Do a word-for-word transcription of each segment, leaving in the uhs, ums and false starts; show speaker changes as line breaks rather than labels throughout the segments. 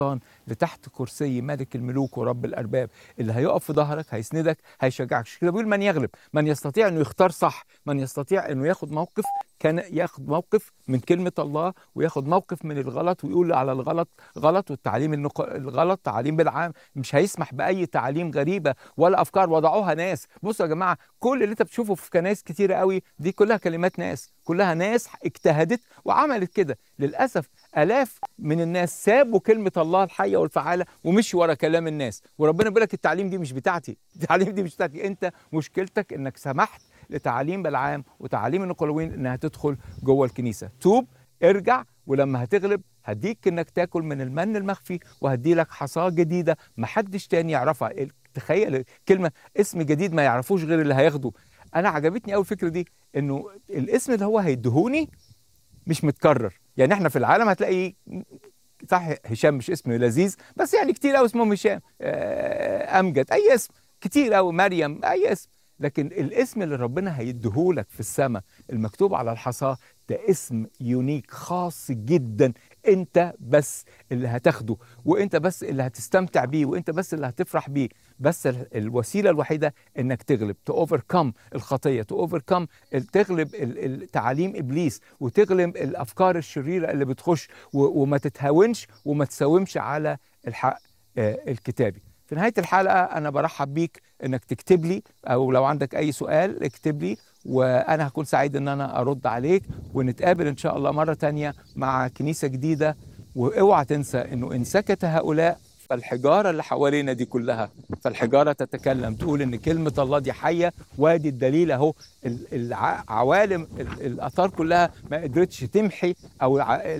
لتحت كرسي ملك الملوك ورب الارباب، اللي هيقف في ظهرك، هيسندك، هيشجعك. عشان كده بيقول من يغلب، من يستطيع انه يختار صح، من يستطيع انه ياخد موقف، كان ياخد موقف من كلمه الله وياخد موقف من الغلط ويقول على الغلط غلط، والتعليم النق... الغلط تعليم بالعام، مش هيسمح باي تعليم غريبه ولا افكار وضعوها ناس. بصوا يا جماعه، كل اللي انت بتشوفه في كنائس كتيره قوي دي كلها كلمات ناس، كلها ناس اجتهدت وعملت كده. للاسف الاف من الناس سابوا كلمه الله الحيه والفعاله ومشوا ورا كلام الناس، وربنا بيقول لك التعليم دي مش بتاعتي، التعليم دي مش بتاعتي. انت مشكلتك انك سمحت لتعاليم بالعام وتعاليم النقلويين انها تدخل جوه الكنيسه. توب، ارجع، ولما هتغلب هديك انك تاكل من المن المخفي، وهدي لك حصاه جديده محدش تاني يعرفها. تخيل كلمه اسم جديد ما يعرفوش غير اللي هياخده. انا عجبتني قوي الفكره دي، انه الاسم اللي هو هيدهوني مش متكرر. يعني احنا في العالم هتلاقي صح هشام مش اسم لذيذ، بس يعني كتير قوي اسمهم هشام، امجد، اي اسم كتير قوي، مريم، اي اسم. لكن الاسم اللي ربنا هيديهولك في السماء المكتوب على الحصاه ده اسم يونيك خاص جدا، انت بس اللي هتاخده، وانت بس اللي هتستمتع بيه، وانت بس اللي هتفرح بيه. بس الوسيله الوحيده انك تغلب، تو اوفركم الخطيه، تو اوفركم، تغلب تعاليم ابليس، وتغلب الافكار الشريره اللي بتخش، وما تتهاونش وما تساومش على الحق الكتابي. في نهايه الحلقه انا برحب بيك انك تكتب لي، او لو عندك اي سؤال اكتب لي، وانا هكون سعيد ان انا ارد عليك، ونتقابل ان شاء الله مره تانية مع كنيسه جديده. واوعى تنسى انه ان سكت هؤلاء فالحجاره اللي حوالينا دي كلها، فالحجاره تتكلم، تقول ان كلمه الله دي حيه. وادي الدليل اهو، العوالم الاثار كلها ما قدرتش تمحي، او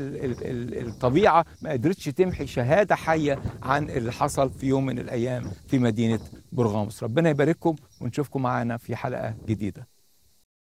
الطبيعه ما قدرتش تمحي شهاده حيه عن اللي حصل في يوم من الايام في مدينه برغاموس. ربنا يبارككم ونشوفكم معنا في حلقه جديده.